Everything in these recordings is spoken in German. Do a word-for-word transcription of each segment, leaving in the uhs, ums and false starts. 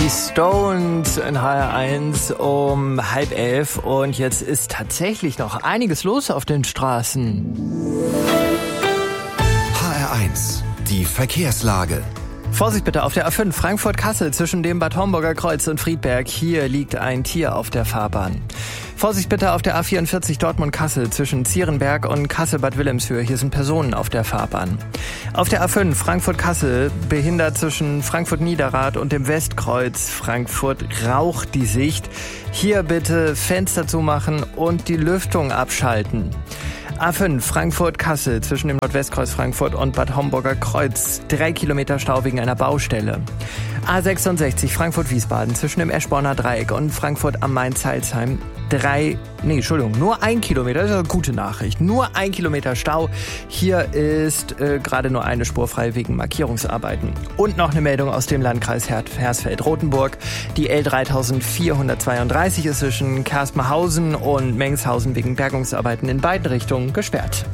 Die Stones in H R eins um halb elf und jetzt ist tatsächlich noch einiges los auf den Straßen. H R eins, die Verkehrslage. Vorsicht bitte auf der A fünf Frankfurt-Kassel zwischen dem Bad Homburger Kreuz und Friedberg. Hier liegt ein Tier auf der Fahrbahn. Vorsicht bitte auf der A vierundvierzig Dortmund-Kassel zwischen Zierenberg und Kassel-Bad Wilhelmshöhe. Hier sind Personen auf der Fahrbahn. Auf der A fünf Frankfurt-Kassel behindert zwischen Frankfurt-Niederrad und dem Westkreuz Frankfurt raucht die Sicht. Hier bitte Fenster zumachen und die Lüftung abschalten. A fünf Frankfurt-Kassel zwischen dem Nordwestkreuz Frankfurt und Bad Homburger Kreuz. Drei Kilometer Stau wegen einer Baustelle. A sechsundsechzig Frankfurt-Wiesbaden zwischen dem Eschborner Dreieck und Frankfurt am Main-Zeilsheim. Drei, nee, Entschuldigung, nur ein Kilometer, das ist eine gute Nachricht. Nur ein Kilometer Stau. Hier ist äh, gerade nur eine Spur frei wegen Markierungsarbeiten. Und noch eine Meldung aus dem Landkreis Her- Hersfeld-Rotenburg. Die L dreitausendvierhundertzweiunddreißig ist zwischen Kerstmerhausen und Mengshausen wegen Bergungsarbeiten in beiden Richtungen gesperrt.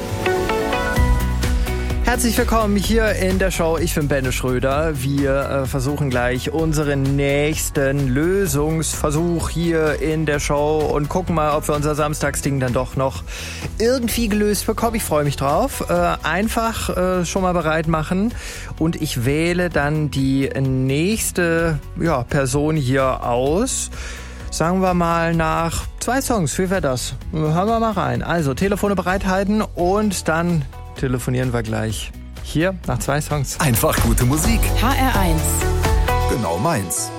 Herzlich willkommen hier in der Show. Ich bin Benne Schröder. Wir äh, versuchen gleich unseren nächsten Lösungsversuch hier in der Show und gucken mal, ob wir unser Samstagsding dann doch noch irgendwie gelöst bekommen. Ich freue mich drauf. Äh, einfach äh, schon mal bereit machen und ich wähle dann die nächste ja, Person hier aus. Sagen wir mal nach zwei Songs. Wie wäre das? Hören wir mal rein. Also Telefone bereithalten und dann telefonieren wir gleich. Hier nach zwei Songs. Einfach gute Musik. H R eins. Genau meins.